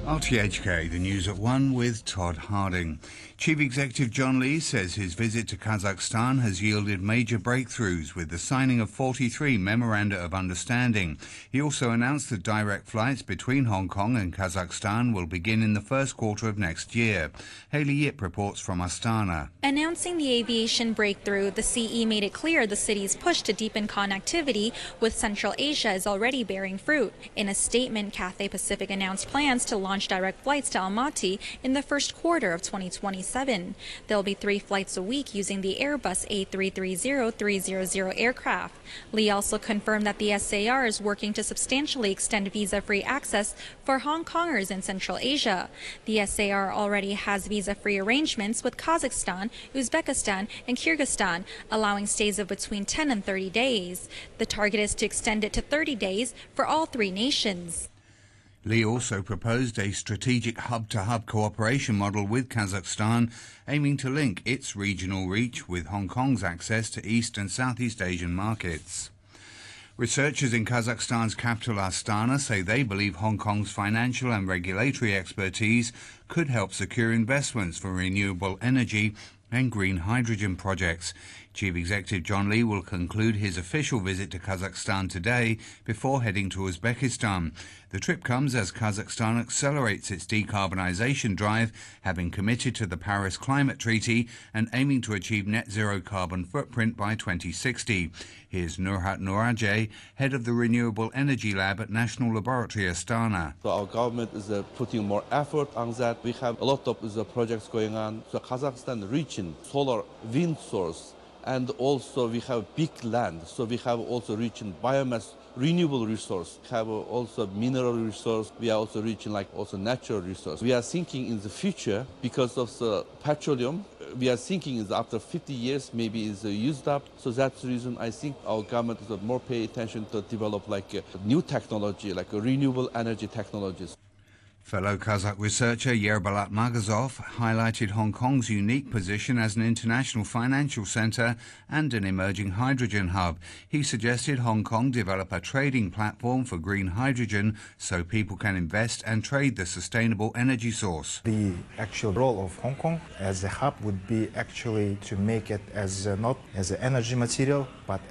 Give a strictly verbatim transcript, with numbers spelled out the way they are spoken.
R T H K, the news at one with Todd Harding. Chief Executive John Lee says his visit to Kazakhstan has yielded major breakthroughs with the signing of forty-three Memoranda of Understanding. He also announced that direct flights between Hong Kong and Kazakhstan will begin in the first quarter of next year. Hayley Yip reports from Astana. Announcing the aviation breakthrough, the C E made it clear the city's push to deepen connectivity with Central Asia is already bearing fruit. In a statement, Cathay Pacific announced plans to launch direct flights to Almaty in the first quarter of twenty twenty-seven. There'll be three flights a week using the Airbus A three thirty three hundred aircraft. Lee also confirmed that the S A R is working to substantially extend visa-free access for Hong Kongers in Central Asia. The S A R already has visa-free arrangements with Kazakhstan, Uzbekistan, and Kyrgyzstan, allowing stays of between ten and thirty days. The target is to extend it to thirty days for all three nations. Lee also proposed a strategic hub-to-hub cooperation model with Kazakhstan, aiming to link its regional reach with Hong Kong's access to East and Southeast Asian markets. Researchers in Kazakhstan's capital Astana say they believe Hong Kong's financial and regulatory expertise could help secure investments for renewable energy and green hydrogen projects. Chief Executive John Lee will conclude his official visit to Kazakhstan today before heading to Uzbekistan. The trip comes as Kazakhstan accelerates its decarbonisation drive, having committed to the Paris Climate Treaty and aiming to achieve net zero carbon footprint by twenty sixty. Here's Nurhat Noorajeh, head of the Renewable Energy Lab at National Laboratory Astana. So our government is uh, putting more effort on that. We have a lot of uh, projects going on. So Kazakhstan reaching solar wind source. And also we have big land, so we have also reaching biomass renewable resource, we have also mineral resource, we are also reaching like also natural resource. We are thinking in the future, because of the petroleum, we are thinking is after fifty years maybe is used up. So that's the reason I think our government is more pay attention to develop like a new technology, like a renewable energy technologies. Fellow Kazakh researcher Yerbalat Magazov highlighted Hong Kong's unique position as an international financial centre and an emerging hydrogen hub. He suggested Hong Kong develop a trading platform for green hydrogen so people can invest and trade the sustainable energy source. The actual role of Hong Kong as a hub would be actually to make it as a, not as an energy material, but